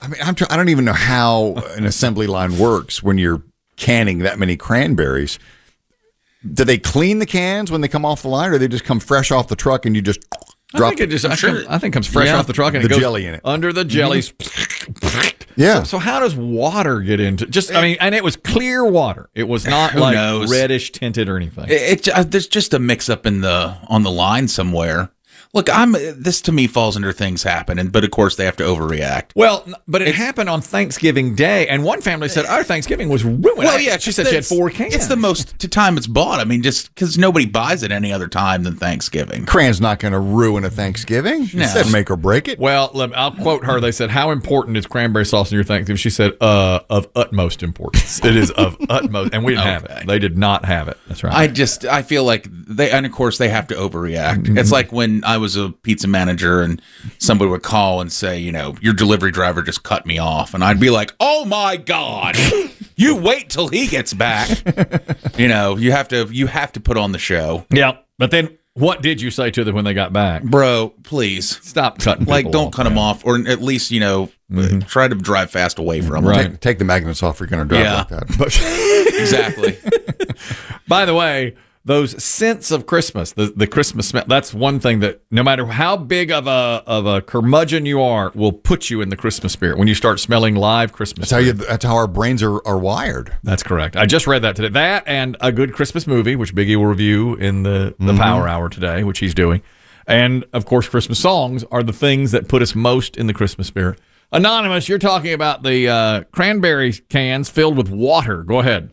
I mean, I don't even know how an assembly line works when you're canning that many cranberries. Do they clean the cans when they come off the line, or they just come fresh off the truck and you just drop I think it comes fresh off the truck and the it goes jelly in it under the jellies. Yeah. So how does water get into? And it was clear water. It was not Who like knows? reddish tinted or anything. There's just a mix up on the line somewhere. Look, this to me falls under things happen, but of course they have to overreact. Well, but it happened on Thanksgiving Day, and one family said our Thanksgiving was ruined. Well, yeah, she said she had 4 cans. It's the most time it's bought. I mean, just because nobody buys it any other time than Thanksgiving. Cran's not going to ruin a Thanksgiving. She said make or break it. Well, I'll quote her. They said, "How important is cranberry sauce in your Thanksgiving?" She said, "Of utmost importance. It is of utmost." And we didn't have it. They did not have it. That's right. I feel like and of course they have to overreact. Mm-hmm. It's like when I was a pizza manager and somebody would call and say, your delivery driver just cut me off, and I'd be like, oh my God, you wait till he gets back. You have to put on the show. Yeah, but then what did you say to them when they got back? Bro, please stop cutting people don't off, cut them off, or at least try to drive fast away from them. Right. Take the magnets off if you're going to drive like that. Exactly. By the way, those scents of Christmas, the Christmas smell, that's one thing that no matter how big of a curmudgeon you are, will put you in the Christmas spirit when you start smelling live Christmas. That's how our brains are wired. That's correct. I just read that today. That and a good Christmas movie, which Biggie will review in the Power Hour today, which he's doing. And, of course, Christmas songs are the things that put us most in the Christmas spirit. Anonymous, you're talking about the cranberry cans filled with water. Go ahead.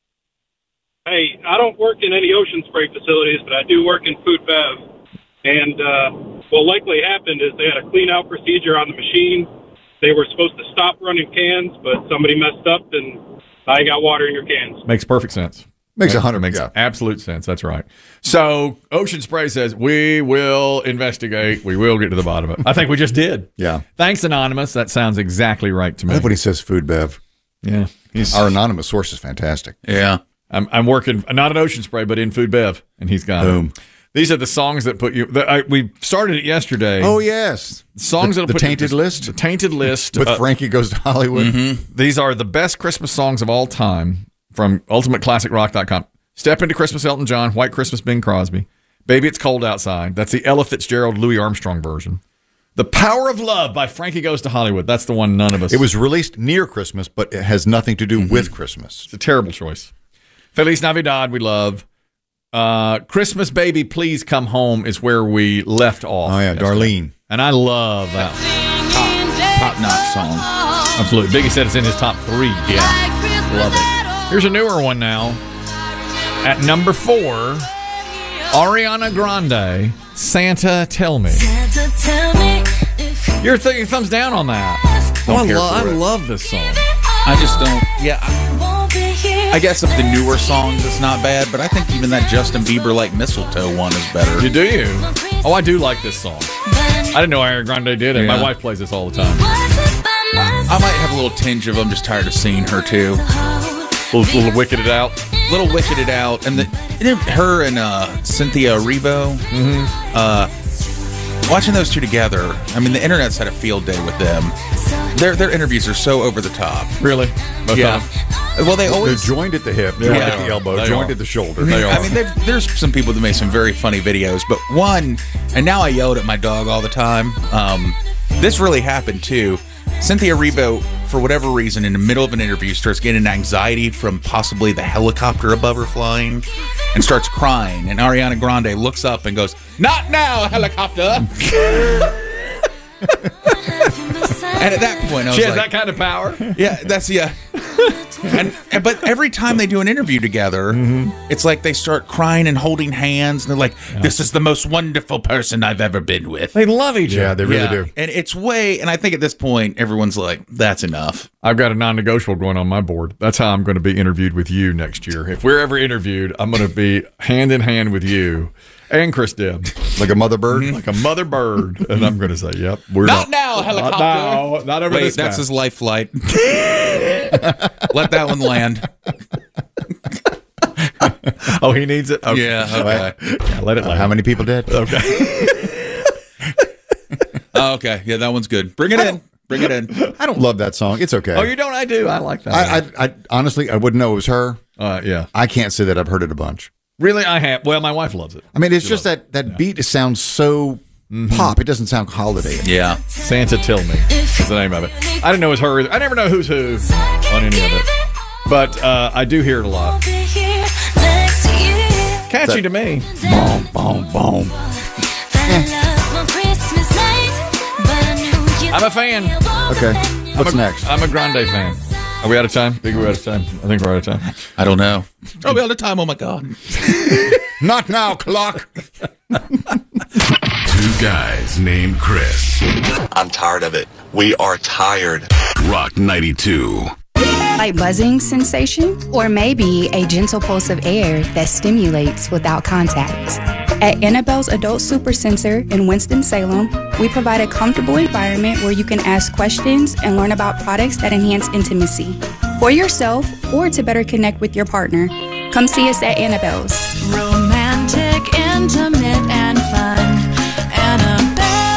Hey, I don't work in any ocean spray facilities, but I do work in food bev. And what likely happened is they had a clean out procedure on the machine. They were supposed to stop running cans, but somebody messed up, and now you got water in your cans. Makes perfect sense. Makes absolute sense. That's right. So Ocean Spray says, we will investigate. We will get to the bottom of it. I think we just did. Yeah. Thanks, Anonymous. That sounds exactly right to me. I love when he says food bev. Yeah. Our anonymous source is fantastic. Yeah. I'm working, not at Ocean Spray, but in food bev, and he's got Boom. it. These are the songs that put you. We started it yesterday. Oh yes, songs that the put tainted list. The tainted list with Frankie Goes to Hollywood. Mm-hmm. These are the best Christmas songs of all time from UltimateClassicRock.com. Step Into Christmas, Elton John. White Christmas, Bing Crosby. Baby, It's Cold Outside. That's the Ella Fitzgerald, Louis Armstrong version. The Power of Love by Frankie Goes to Hollywood. That's the one none of us. It was released near Christmas, but it has nothing to do with Christmas. It's a terrible choice. Feliz Navidad, we love. Christmas Baby, Please Come Home is where we left off. Oh, yeah, Darlene. And I love that. Top-notch song. Absolutely. Biggie said it's in his top 3. Yeah. Love it. Here's a newer one now. At number 4, Ariana Grande, Santa Tell Me. Santa, tell me if Your thumbs down on that. I love this song. I just don't. Yeah. I guess of the newer songs, it's not bad, but I think even that Justin Bieber like Mistletoe one is better. You do? Oh, I do like this song. I didn't know Ariana Grande did it. Yeah. My wife plays this all the time. I might have a little tinge of I'm just tired of seeing her too. Little Wickeded Out. Little Wickeded Out. And her and Cynthia Erivo. Watching those two together, I mean, the internet's had a field day with them. Their interviews are so over the top. Really? Both yeah. Well, they're joined at the hip, joined at the elbow, joined at the shoulder. They are. I mean, there's some people that make some very funny videos, but one, and now I yelled at my dog all the time. This really happened too. Cynthia Erivo, for whatever reason, in the middle of an interview, starts getting anxiety from possibly the helicopter above her flying, and starts crying. And Ariana Grande looks up and goes, "Not now, helicopter!" And at that point, I was she has like, that kind of power. Yeah, but every time they do an interview together, it's like they start crying and holding hands, and they're like, "This is the most wonderful person I've ever been with." They love each other. Yeah, they really do. And and I think at this point, everyone's like, "That's enough." I've got a non-negotiable going on my board. That's how I'm going to be interviewed with you next year. If we're ever interviewed, I'm going to be hand in hand with you and Chris Deb. Like a mother bird? Like a mother bird. And I'm going to say, yep. We're not now, helicopter. Not now. Not over Wait, this that's guy. his life flight. Let that one land. Oh, he needs it? Okay. Yeah, okay. Yeah, let it land. How many people dead? Okay. Okay, yeah, that one's good. Bring it in. Bring it in. I don't love that song. It's okay. Oh, you don't? I do. I like that. I honestly, I wouldn't know it was her. Yeah. I can't say that I've heard it a bunch. Really, I have. Well, my wife loves it. I mean, it's just that beat sounds so pop. It doesn't sound holiday. Yeah. Santa Till Me is the name of it. I didn't know it was her. I never know who's who on any of it. But I do hear it a lot. Catchy to me. Boom, boom, boom. I'm a fan. Okay. What's next? I'm a Grande fan. Are we out of time? Think we're out of time? I think we're out of time. I don't know. Are we out of time? Oh, my God. Not now, clock. Two guys named Chris. I'm tired of it. We are tired. Rock 92. Like buzzing sensation, or maybe a gentle pulse of air that stimulates without contact. At Annabelle's Adult Super Sensor in Winston-Salem, we provide a comfortable environment where you can ask questions and learn about products that enhance intimacy. For yourself or to better connect with your partner, come see us at Annabelle's. Romantic, intimate, and fun. Annabelle's.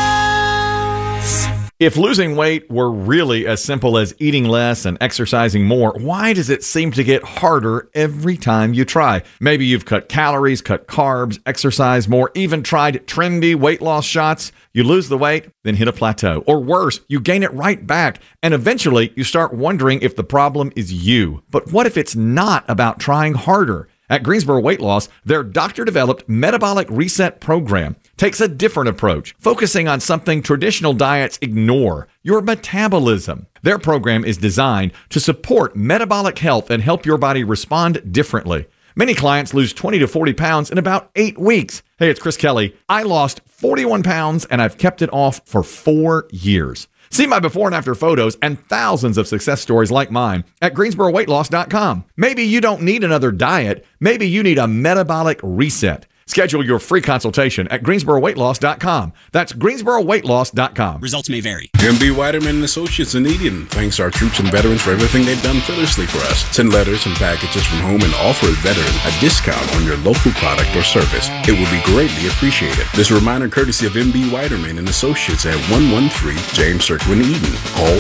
If losing weight were really as simple as eating less and exercising more, why does it seem to get harder every time you try? Maybe you've cut calories, cut carbs, exercised more, even tried trendy weight loss shots. You lose the weight, then hit a plateau. Or worse, you gain it right back. And eventually, you start wondering if the problem is you. But what if it's not about trying harder? At Greensboro Weight Loss, their doctor-developed metabolic reset program takes a different approach, focusing on something traditional diets ignore, your metabolism. Their program is designed to support metabolic health and help your body respond differently. Many clients lose 20 to 40 pounds in about 8 weeks. Hey, it's Chris Kelly. I lost 41 pounds, and I've kept it off for 4 years. See my before and after photos and thousands of success stories like mine at GreensboroWeightLoss.com. Maybe you don't need another diet. Maybe you need a metabolic reset. Schedule your free consultation at GreensboroWeightLoss.com. That's GreensboroWeightLoss.com. Results may vary. MB Weiderman and Associates in Eden thanks our troops and veterans for everything they've done fearlessly for us. Send letters and packages from home and offer a veteran a discount on your local product or service. It will be greatly appreciated. This reminder courtesy of MB Weiderman and Associates at 113 James Circle in Eden. Call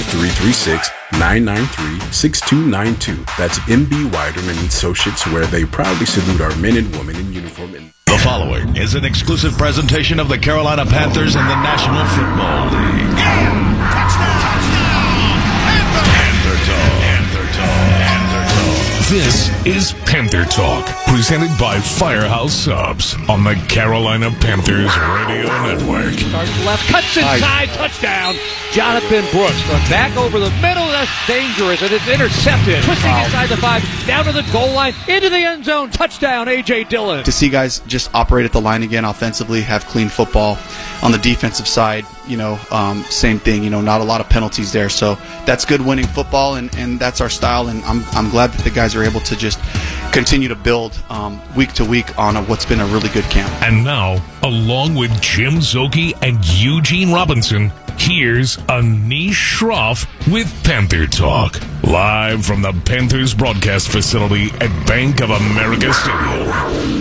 336-993-6292. That's MB Weiderman and Associates, where they proudly salute our men and women in uniform. The following is an exclusive presentation of the Carolina Panthers and the National Football League. Panther Talk. Panther Talk. Panther Talk. This is Panther Talk, presented by Firehouse Subs on the Carolina Panthers Radio Network. Starts left, cuts inside, touchdown. Jonathan Brooks from back over the middle. That's dangerous, and it's intercepted. Twisting inside the 5, down to the goal line, into the end zone. Touchdown, A.J. Dillon. To see guys just operate at the line again offensively, have clean football. On the defensive side, same thing, not a lot of penalties there. So that's good winning football, and that's our style. And I'm glad that the guys are able to just continue to build week to week on what's been a really good camp. And now, along with Jim Szoke and Eugene Robinson, here's Anish Shroff with Panther Talk, live from the Panthers broadcast facility at Bank of America Stadium.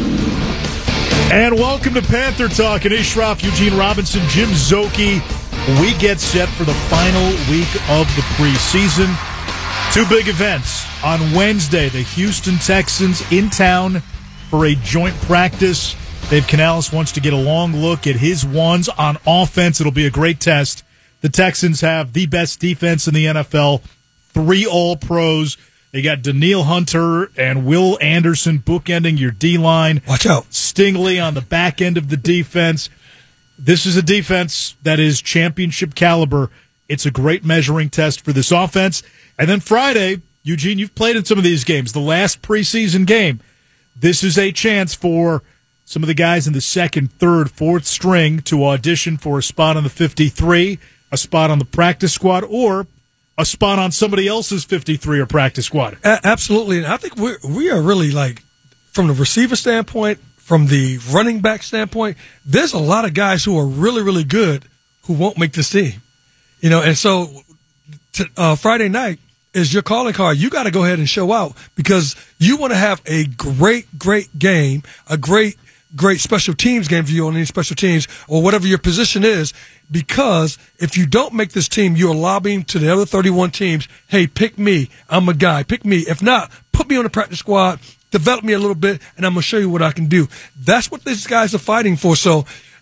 And welcome to Panther Talk. Anish Shroff, Eugene Robinson, Jim Szoke. We get set for the final week of the preseason. Two big events. On Wednesday, the Houston Texans in town for a joint practice. Dave Canales wants to get a long look at his ones on offense. It'll be a great test. The Texans have the best defense in the NFL, 3 All-Pros. They got Danielle Hunter and Will Anderson bookending your D-line. Watch out. Stingley on the back end of the defense. This is a defense that is championship caliber. It's a great measuring test for this offense. And then Friday, Eugene, you've played in some of these games, the last preseason game. This is a chance for some of the guys in the second, third, fourth string to audition for a spot on the 53, a spot on the practice squad, or a spot on somebody else's 53 or practice squad. Absolutely. And I think we are really, like, from the receiver standpoint, from the running back standpoint, there's a lot of guys who are really, really good who won't make this team. And so Friday night is your calling card. You got to go ahead and show out because you want to have a great, great game, a great great special teams game for you on any special teams or whatever your position is, because if you don't make this team, you're lobbying to the other 31 teams, hey, pick me. I'm a guy. Pick me. If not, put me on the practice squad, develop me a little bit, and I'm going to show you what I can do. That's what these guys are fighting for. So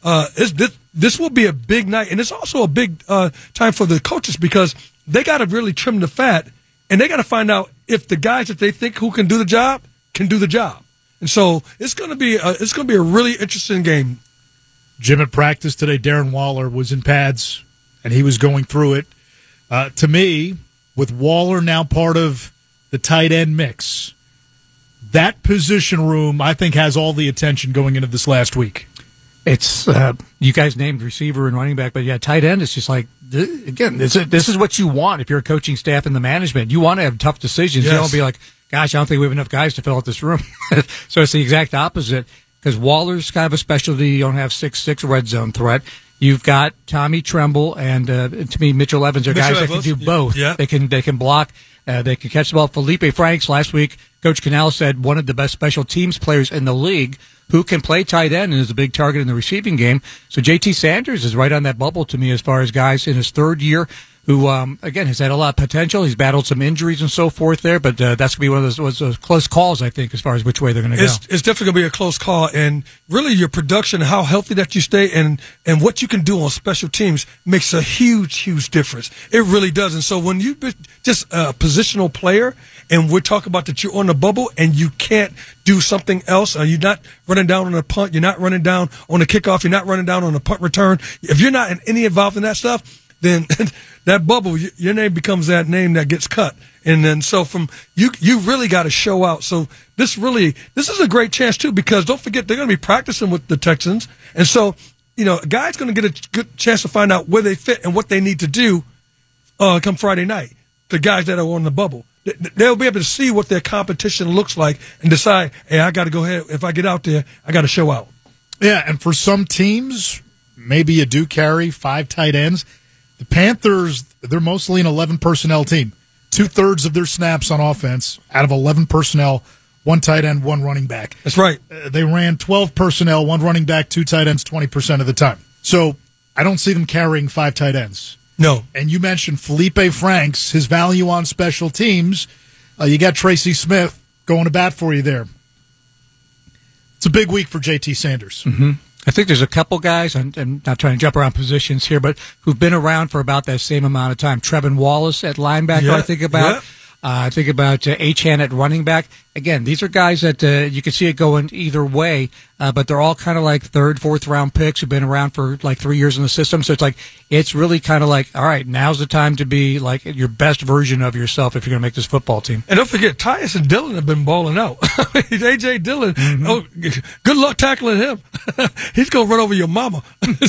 this will be a big night, and it's also a big time for the coaches because they got to really trim the fat, and they got to find out if the guys that they think who can do the job can do the job. And so it's going to be a really interesting game. Jim, at practice today, Darren Waller was in pads, and he was going through it. To me, with Waller now part of the tight end mix, that position room, I think, has all the attention going into this last week. It's you guys named receiver and running back, but yeah, tight end is just like, again, this is what you want if you're a coaching staff and the management. You want to have tough decisions. Yes. You don't be like, gosh, I don't think we have enough guys to fill out this room. So it's the exact opposite, because Waller's kind of a specialty. You don't have 6'6" red zone threat. You've got Tommy Tremble and to me, Mitchell Evans are guys that can do both. Yeah. They can block. They can catch the ball. Felipe Franks last week, Coach Canal said one of the best special teams players in the league who can play tight end and is a big target in the receiving game. So JT Sanders is right on that bubble to me as far as guys in his third year who, again, has had a lot of potential. He's battled some injuries and so forth there, but that's going to be one of those close calls, I think, as far as which way they're going to go. It's definitely going to be a close call, and really your production, how healthy that you stay, and what you can do on special teams makes a huge, huge difference. It really does. And so when you just a positional player, and we're talking about that you're on the bubble and you can't do something else, you're not running down on a punt, you're not running down on a kickoff, you're not running down on a punt return. If you're not involved in that stuff, then that bubble, your name becomes that name that gets cut. And then so from you really got to show out. So this is a great chance too, because don't forget they're going to be practicing with the Texans. And so, a guy's going to get a good chance to find out where they fit and what they need to do come Friday night. The guys that are on the bubble, they'll be able to see what their competition looks like and decide, hey, I got to go ahead. If I get out there, I got to show out. Yeah, and for some teams, maybe you do carry 5 tight ends. The Panthers, they're mostly an 11 personnel team. 2/3 of their snaps on offense out of 11 personnel, 1 tight end, 1 running back. That's right. They ran 12 personnel, 1 running back, 2 tight ends 20% of the time. So I don't see them carrying 5 tight ends. No. And you mentioned Felipe Franks, his value on special teams. You got Tracy Smith going to bat for you there. It's a big week for JT Sanders. Mm-hmm. I think there's a couple guys, I'm not trying to jump around positions here, but who've been around for about that same amount of time. Trevin Wallace at linebacker, Yeah, I think about. yeah. I think about H-Han at running back. Again, these are guys that you can see it going either way, but they're all kind of like 3rd, 4th round picks who've been around for like 3 years in the system. So it's really kind of like, all right, now's the time to be like your best version of yourself if you're going to make this football team. And don't forget, Tyus and Dillon have been balling out. A.J. Dillon, good luck tackling him. He's going to run over your mama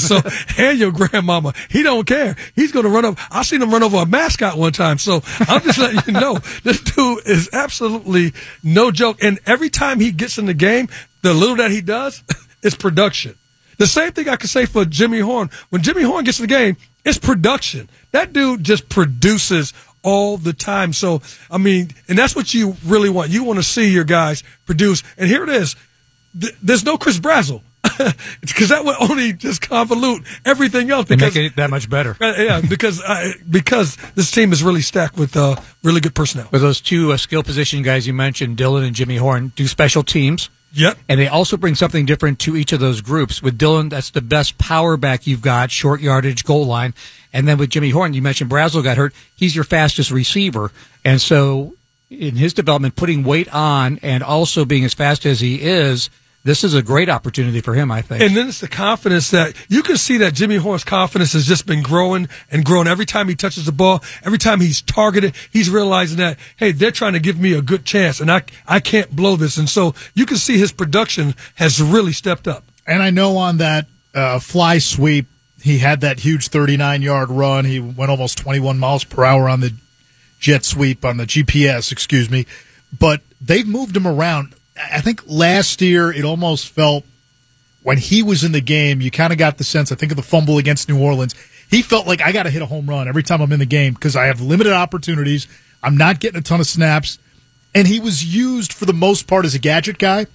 and your grandmama. He don't care. He's going to run over. I seen him run over a mascot one time. So I'm just letting you know, this dude is absolutely no joke. And every time he gets in the game, the little that he does is production. The same thing I could say for Jimmy Horn. When Jimmy Horn gets in the game, it's production. That dude just produces all the time. So, I mean, and that's what you really want. You want to see your guys produce. And here it is. There's no Chris Brazzell. Because that would only just convolute everything else. Because, make it that much better. Yeah, because this team is really stacked with really good personnel. With those 2 skill position guys you mentioned, Dillon and Jimmy Horn, do special teams. Yep. And they also bring something different to each of those groups. With Dillon, that's the best power back you've got, short yardage, goal line. And then with Jimmy Horn, you mentioned Brazzell got hurt. He's your fastest receiver. And so in his development, putting weight on and also being as fast as he is, this is a great opportunity for him, I think. And then it's the confidence that you can see that Jimmy Horn's confidence has just been growing and growing. Every time he touches the ball, every time he's targeted, he's realizing that, hey, they're trying to give me a good chance, and I can't blow this. And so you can see his production has really stepped up. And I know on that fly sweep, he had that huge 39-yard run. He went almost 21 miles per hour on the jet sweep, on the GPS, excuse me. But they've moved him around. I think last year it almost felt when he was in the game, you kind of got the sense, I think of the fumble against New Orleans, he felt like I got to hit a home run every time I'm in the game because I have limited opportunities. I'm not getting a ton of snaps. And he was used for the most part as a gadget guy.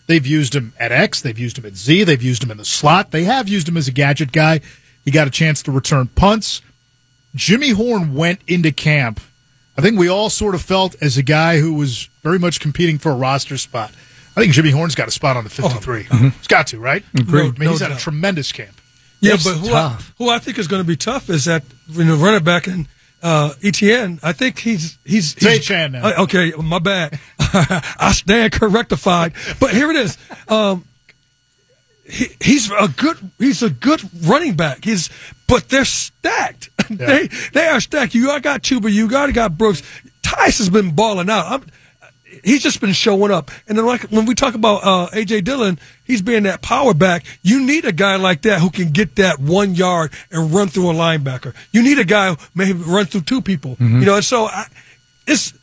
They've used him at X. They've used him at Z. They've used him in the slot. They have used him as a gadget guy. He got a chance to return punts. Jimmy Horn went into camp. I think we all sort of felt as a guy who was very much competing for a roster spot. I think Jimmy Horn's got a spot on the 53. He's got to, right? Agreed. I mean, he's had a tremendous camp. Yeah, It's but who I think is going to be tough is that running back in ETN. I think he's Zay Chan now. Okay, my bad. I stand rectified. But here it is. He's a good running back. But they're stacked. Yeah. They are stacked. You got Chuba. You got Brooks. Tice has been balling out. He's just been showing up. And then, like when we talk about A.J. Dillon, he's being that power back. You need a guy like that who can get that 1 yard and run through a linebacker. You need a guy who maybe run through two people. You know, and so this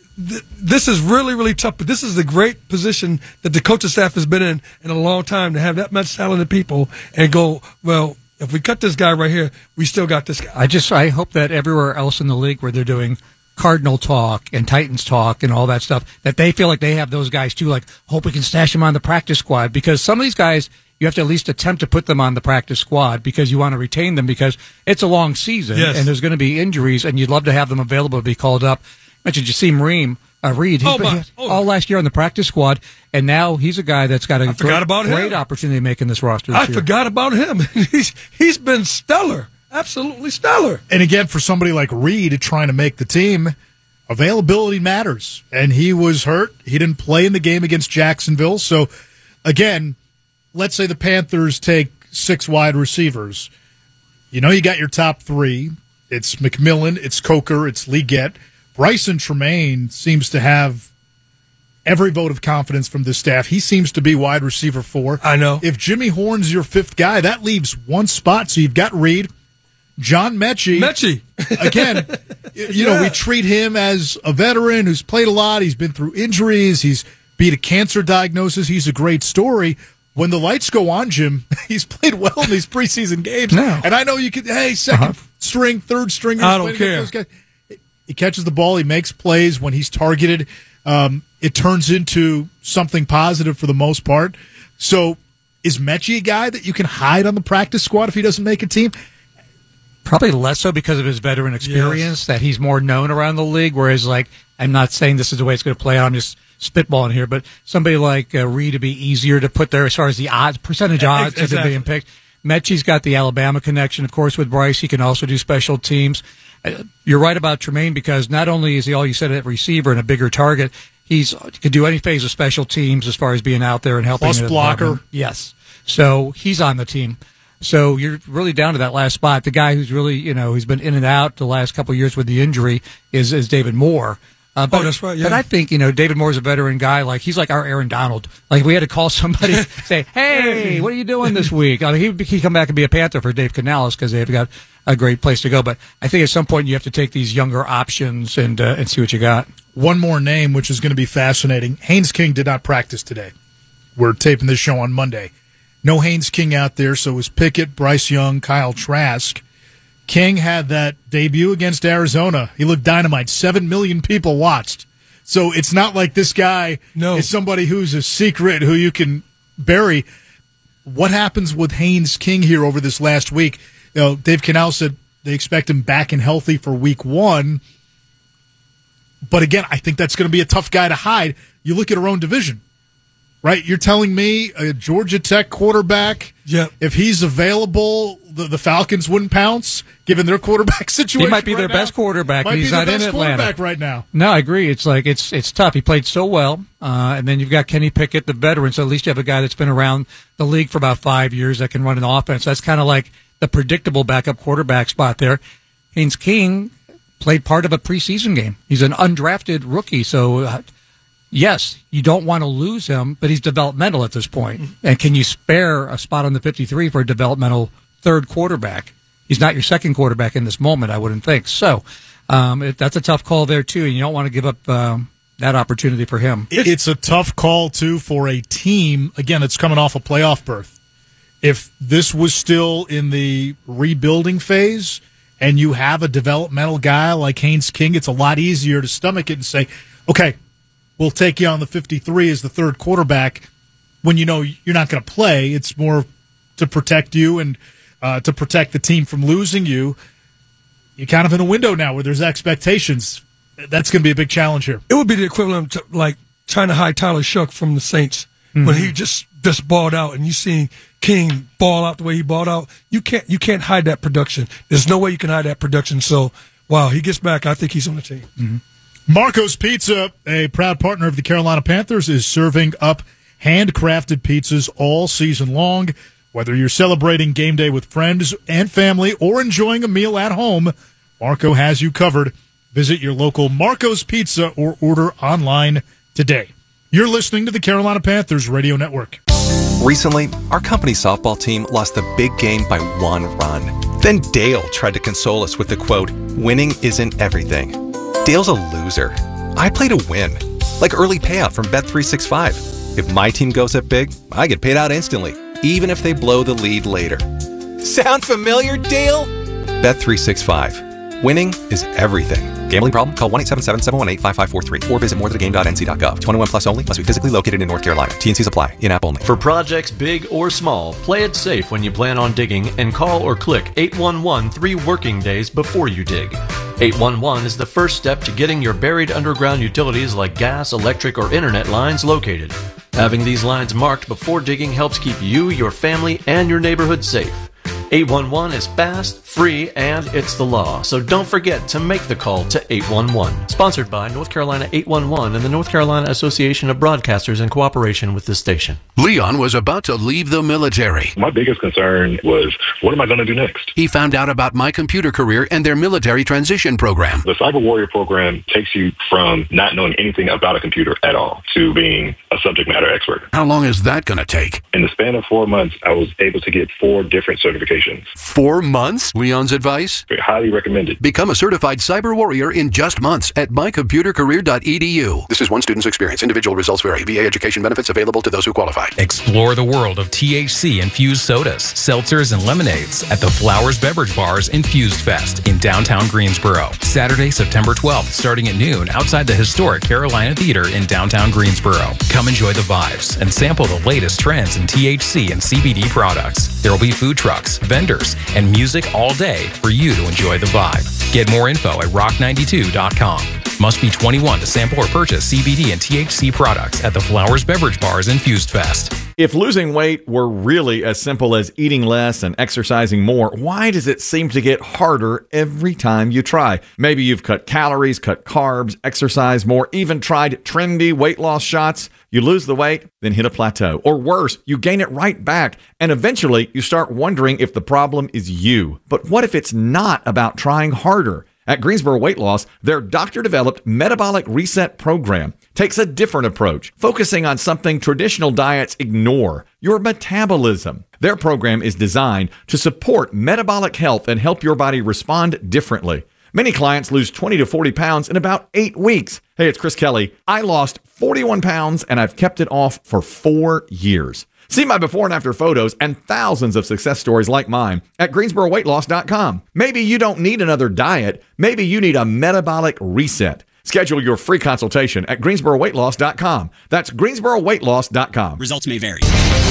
is really, really tough. But this is a great position that the coaching staff has been in a long time, to have that much talented people and go, well, if we cut this guy right here, we still got this guy. I hope that everywhere else in the league where they're doing Cardinal talk and Titans talk and all that stuff, that they feel like they have those guys too. Like, hope we can stash them on the practice squad, because some of these guys, you have to at least attempt to put them on the practice squad because you want to retain them, because it's a long season and there's going to be injuries, and you'd love to have them available to be called up. I mentioned Jasim Reed. He's been all last year on the practice squad, and now he's a guy that's got a great opportunity to make in this roster this year. I forgot about him. He's been stellar. Absolutely stellar. And again, for somebody like Reed trying to make the team, availability matters. And he was hurt. He didn't play in the game against Jacksonville. So, again, let's say the Panthers take 6 wide receivers. You know, you got your top 3. It's McMillan, it's Coker, it's Leggett. Bryson Tremaine seems to have every vote of confidence from this staff. He seems to be wide receiver 4. I know. If Jimmy Horn's your 5th guy, that leaves 1 spot. So you've got Reed. John Mechie. Again, you know, we treat him as a veteran who's played a lot. He's been through injuries. He's beat a cancer diagnosis. He's a great story. When the lights go on, Jim, he's played well in these preseason games. No. And I know you could, second string, third string. I don't care. He catches the ball. He makes plays when he's targeted. It turns into something positive for the most part. So is Mechie a guy that you can hide on the practice squad if he doesn't make a team? Probably less so because of his veteran experience, that he's more known around the league, whereas, like, I'm not saying this is the way it's going to play out, I'm just spitballing here, but somebody like Reed would be easier to put there as far as the percentage odds of him being picked. Mechie's got the Alabama connection, of course, with Bryce. He can also do special teams. You're right about Tremaine, because not only is he all you said at receiver and a bigger target, he can do any phase of special teams as far as being out there and helping. Plus blocker. Yes. So he's on the team. So you're really down to that last spot. The guy who's really, he's been in and out the last couple of years with the injury is David Moore. But, that's right. Yeah. But I think, David Moore's a veteran guy. Like, he's like our Aaron Donald. Like, we had to call somebody, say, hey, what are you doing this week? I mean, he'd come back and be a Panther for Dave Canales because they've got a great place to go. But I think at some point you have to take these younger options and see what you got. One more name, which is going to be fascinating. Haynes King did not practice today. We're taping this show on Monday. No Haynes King out there, so it was Pickett, Bryce Young, Kyle Trask. King had that debut against Arizona. He looked dynamite. 7 million people watched. So it's not like this guy is somebody who's a secret who you can bury. What happens with Haynes King here over this last week? Dave Canal said they expect him back and healthy for week 1. But again, I think that's going to be a tough guy to hide. You look at our own division. Right, you're telling me a Georgia Tech quarterback, if he's available, the Falcons wouldn't pounce, given their quarterback situation. He might be their best quarterback. He's not in Atlanta quarterback right now. No, I agree. It's like it's tough. He played so well, and then you've got Kenny Pickett, the veteran. So at least you have a guy that's been around the league for about 5 years that can run an offense. That's kind of like the predictable backup quarterback spot there. Haynes King played part of a preseason game. He's an undrafted rookie, so. Yes, you don't want to lose him, but he's developmental at this point. And can you spare a spot on the 53 for a developmental third quarterback? He's not your second quarterback in this moment, I wouldn't think. So that's a tough call there, too, and you don't want to give up that opportunity for him. It's a tough call, too, for a team, again, that's coming off a playoff berth. If this was still in the rebuilding phase and you have a developmental guy like Haynes King, it's a lot easier to stomach it and say, okay, we'll take you on the 53 as the third quarterback. when you know you're not going to play. It's more to protect you and to protect the team from losing you. You're kind of in a window now where there's expectations. That's going to be a big challenge here. It would be the equivalent to like trying to hide Tyler Shough from the Saints when he just balled out, and you see King ball out the way he balled out. You can't hide that production. There's no way you can hide that production. So, wow, he gets back. I think he's on the team. Mm-hmm. Marco's Pizza, a proud partner of the Carolina Panthers, is serving up handcrafted pizzas all season long. Whether you're celebrating game day with friends and family or enjoying a meal at home, Marco has you covered. Visit your local Marco's Pizza or order online today. You're listening to the Carolina Panthers Radio Network. Recently, our company softball team lost the big game by 1 run. Then Dale tried to console us with the quote, "Winning isn't everything." Dale's a loser. I play to win, like early payout from Bet365. If my team goes up big, I get paid out instantly, even if they blow the lead later. Sound familiar, Dale? Bet365. Winning is everything. Gambling problem? Call 1-877-718-5543 or visit morethanagame.nc.gov. 21 plus only. Must be physically located in North Carolina. T&Cs apply. In-app only. For projects big or small, play it safe when you plan on digging and call or click 811 3 working days before you dig. 811 is the first step to getting your buried underground utilities like gas, electric, or internet lines located. Having these lines marked before digging helps keep you, your family, and your neighborhood safe. 811 is fast, free, and it's the law. So don't forget to make the call to 811. Sponsored by North Carolina 811 and the North Carolina Association of Broadcasters in cooperation with this station. Leon was about to leave the military. My biggest concern was, what am I going to do next? He found out about My Computer Career and their military transition program. The Cyber Warrior program takes you from not knowing anything about a computer at all to being a subject matter expert. How long is that going to take? In the span of 4 months, I was able to get 4 different certifications. 4 months? Leon's advice? Highly recommended. Become a certified cyber warrior in just months at mycomputercareer.edu. This is one student's experience. Individual results vary. VA education benefits available to those who qualify. Explore the world of THC-infused sodas, seltzers, and lemonades at the Flowers Beverage Bar's Infused Fest in downtown Greensboro. Saturday, September 12th, starting at noon outside the historic Carolina Theater in downtown Greensboro. Come enjoy the vibes and sample the latest trends in THC and CBD products. There will be food trucks, vendors, and music all day for you to enjoy the vibe. Get more info at rock92.com. Must be 21 to sample or purchase CBD and THC products at the Flowers Beverage Bar's Infused Fest. If losing weight were really as simple as eating less and exercising more, why does it seem to get harder every time you try? Maybe you've cut calories, cut carbs, exercised more, even tried trendy weight loss shots. You lose the weight, then hit a plateau. Or worse, you gain it right back, and eventually you start wondering if the problem is you. But what if it's not about trying harder? At Greensboro Weight Loss, their doctor-developed metabolic reset program takes a different approach, focusing on something traditional diets ignore, your metabolism. Their program is designed to support metabolic health and help your body respond differently. Many clients lose 20 to 40 pounds in about 8 weeks. Hey, it's Chris Kelly. I lost 41 pounds, and I've kept it off for 4 years. See my before and after photos and thousands of success stories like mine at GreensboroWeightLoss.com. Maybe you don't need another diet. Maybe you need a metabolic reset. Schedule your free consultation at GreensboroWeightLoss.com. That's GreensboroWeightLoss.com. Results may vary.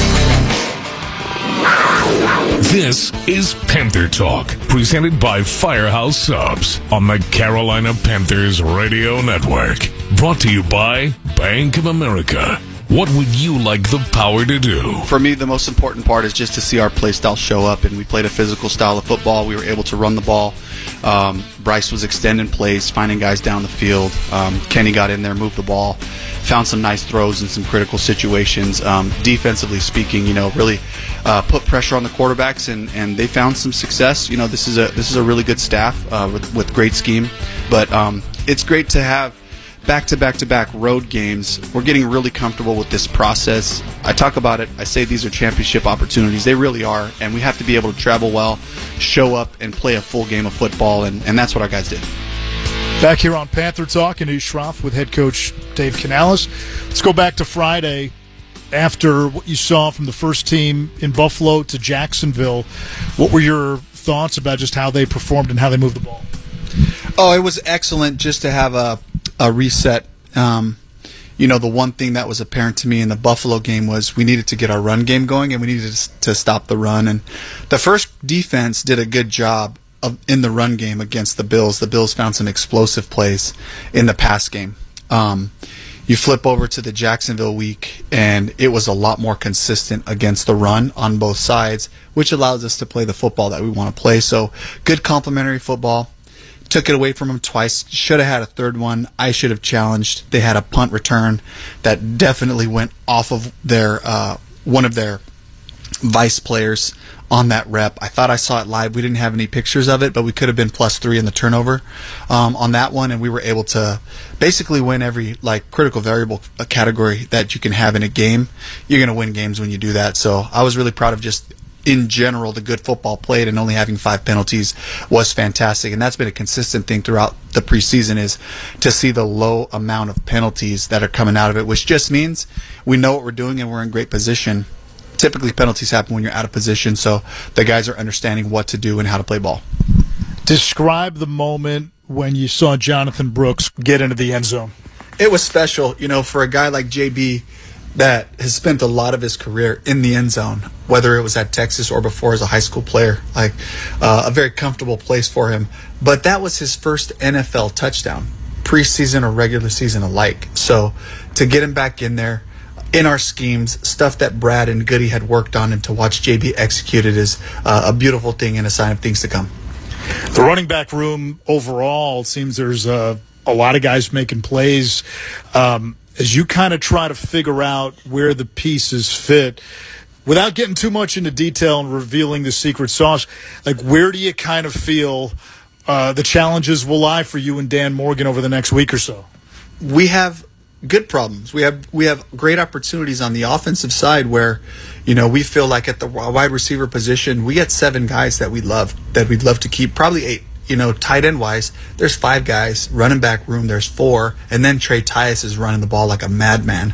This is Panther Talk, presented by Firehouse Subs on the Carolina Panthers Radio Network. Brought to you by Bank of America. What would you like the power to do? For me, the most important part is just to see our play style show up, and we played a physical style of football. We were able to run the ball. Bryce was extending plays, finding guys down the field. Kenny got in there, moved the ball, found some nice throws in some critical situations. Defensively speaking, really put pressure on the quarterbacks, and they found some success. This is a really good staff with great scheme, but it's great to have back-to-back-to-back road games. We're getting really comfortable with this process. I talk about it. I say these are championship opportunities. They really are, and we have to be able to travel well, show up, and play a full game of football, and that's what our guys did. Back here on Panther Talk, Anish Shroff with head coach Dave Canales. Let's go back to Friday. After what you saw from the first team in Buffalo to Jacksonville, what were your thoughts about just how they performed and how they moved the ball? Oh, it was excellent just to have a reset. the one thing that was apparent to me in the Buffalo game was we needed to get our run game going, and we needed to stop the run. And the first defense did a good job in the run game against the Bills. The Bills found some explosive plays in the pass game. You flip over to the Jacksonville week, and it was a lot more consistent against the run on both sides, which allows us to play the football that we want to play. So good complementary football. Took it away from them twice. Should have had a third one. I should have challenged. They had a punt return that definitely went off of their one of their vice players on that rep. I thought I saw it live. We didn't have any pictures of it, but we could have been +3 in the turnover on that one, and we were able to basically win every critical variable category that you can have in a game. You're going to win games when you do that. So I was really proud of just in general the good football played, and only having 5 penalties was fantastic. And that's been a consistent thing throughout the preseason, is to see the low amount of penalties that are coming out of it, which just means we know what we're doing and we're in great position. Typically penalties happen when you're out of position, so the guys are understanding what to do and how to play ball. Describe the moment when you saw Jonathan Brooks get into the end zone. It was special, for a guy like JB that has spent a lot of his career in the end zone, whether it was at Texas or before as a high school player, a very comfortable place for him. But that was his first NFL touchdown, preseason or regular season alike. So to get him back in there, in our schemes, stuff that Brad and Goody had worked on, and to watch JB execute it is a beautiful thing and a sign of things to come. The running back room overall, seems there's a lot of guys making plays. As you kind of try to figure out where the pieces fit, without getting too much into detail and revealing the secret sauce, where do you kind of feel the challenges will lie for you and Dan Morgan over the next week or so? We have good problems. We have great opportunities on the offensive side where, we feel like at the wide receiver position, we got 7 guys that we'd love to keep, probably 8. Tight end wise, there's 5 guys. Running back room, there's 4, and then Trey Tyus is running the ball like a madman.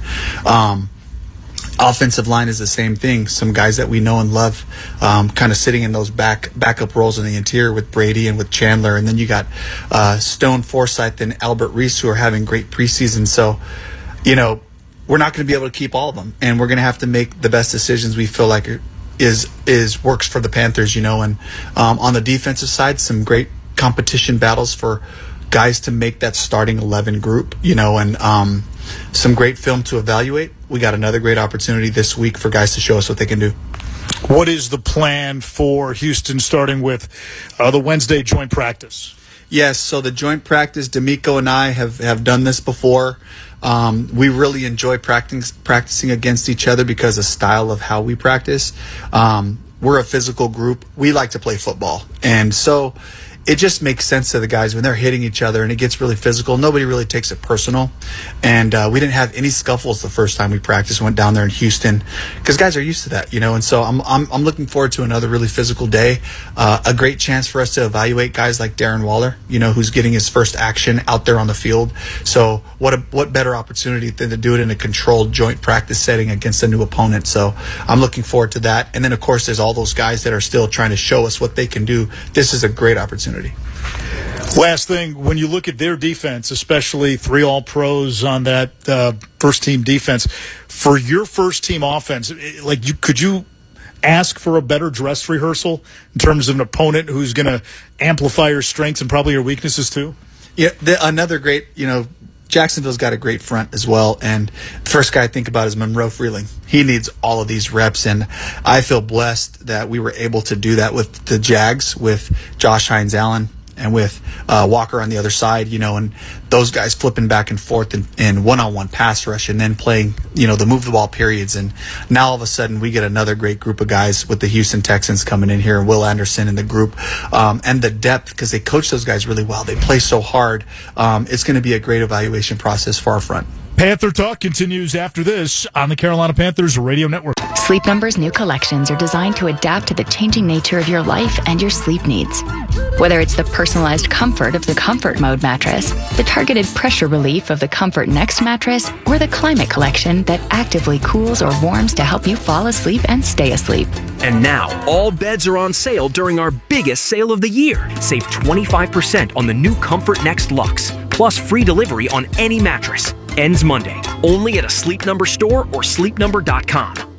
Offensive line is the same thing. Some guys that we know and love, kind of sitting in those backup roles in the interior with Brady and with Chandler. And then you got Stone Forsythe and Albert Reese, who are having great preseason. So, we're not going to be able to keep all of them, and we're going to have to make the best decisions we feel like is works for the Panthers. And on the defensive side, some great competition battles for guys to make that starting 11 group. And some great film to evaluate. We got another great opportunity this week for guys to show us what they can do. What is the plan for Houston, starting with the Wednesday joint practice? Yes, so the joint practice, D'Amico and I have done this before. We really enjoy practicing against each other because of style of how we practice. We're a physical group. We like to play football. And so it just makes sense to the guys when they're hitting each other and it gets really physical. Nobody really takes it personal. And we didn't have any scuffles the first time we practiced. Went down there in Houston because guys are used to that, And so I'm looking forward to another really physical day. A great chance for us to evaluate guys like Darren Waller, who's getting his first action out there on the field. So what better opportunity than to do it in a controlled joint practice setting against a new opponent. So I'm looking forward to that. And then of course there's all those guys that are still trying to show us what they can do. This is a great opportunity. Last thing, when you look at their defense, especially 3 All-Pros on that first-team defense, for your first-team offense, could you ask for a better dress rehearsal in terms of an opponent who's going to amplify your strengths and probably your weaknesses too? Yeah, another great, Jacksonville's got a great front as well, and the first guy I think about is Monroe Freeling. He needs all of these reps, and I feel blessed that we were able to do that with the Jags, with Josh Hines-Allen, and with Walker on the other side, and those guys flipping back and forth in one-on-one pass rush and then playing, the move the ball periods. And now all of a sudden we get another great group of guys with the Houston Texans coming in here, and Will Anderson in the group, and the depth, because they coach those guys really well. They play so hard. It's going to be a great evaluation process for our front. Panther Talk continues after this on the Carolina Panthers Radio Network. Sleep Number's new collections are designed to adapt to the changing nature of your life and your sleep needs. Whether it's the personalized comfort of the Comfort Mode mattress, the targeted pressure relief of the Comfort Next mattress, or the Climate Collection that actively cools or warms to help you fall asleep and stay asleep. And now, all beds are on sale during our biggest sale of the year. Save 25% on the new Comfort Next Luxe, plus free delivery on any mattress. ends Monday. Only at a Sleep Number store or sleepnumber.com.